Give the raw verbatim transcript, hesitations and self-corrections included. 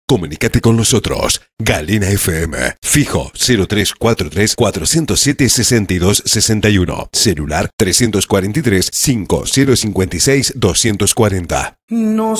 Comunícate con nosotros. Galena F M. Fijo cero tres cuatro tres, cuatro cero siete, seis dos seis uno. Celular tres cuatro tres, cinco cero cinco seis, dos cuatro cero. No